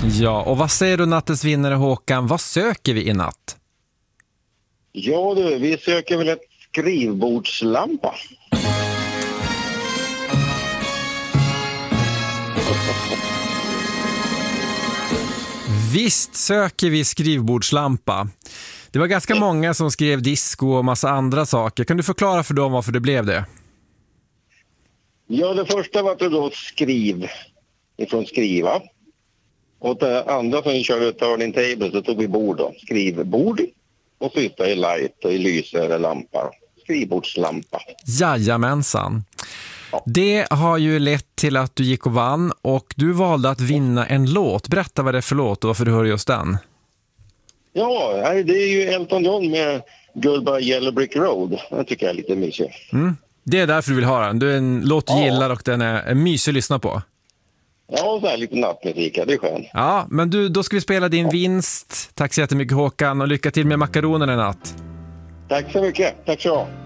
Ja, och vad säger du nattens vinnare Håkan? Vad söker vi i natt? Ja du, vi söker väl ett skrivbordslampa. Visst söker vi skrivbordslampa. Det var ganska många som skrev disco och massa andra saker. Kan du förklara för dem varför det blev det? Ja, det första var att det då skriv ifrån skriva. Och det andra som vi körde turning table så tog vi bord då. Skrivbord och sista i light och i lyse eller lampa. Skrivbordslampa. Jajamensan. Det har ju lett till att du gick och vann och du valde att vinna en låt. Berätta vad det är för låt och varför du hör just den. Ja, det är ju Elton John med Goodbye Yellow Brick Road. Den tycker jag är lite mysig. Det är därför du vill ha den. Du är en låt du gillar och den är mysig att lyssna på. Ja, så här lite nattmusik, det är skönt. Ja, men du, då ska vi spela din vinst. Tack så jättemycket Håkan och lycka till med makaronerna i natt. Tack så mycket, tack så.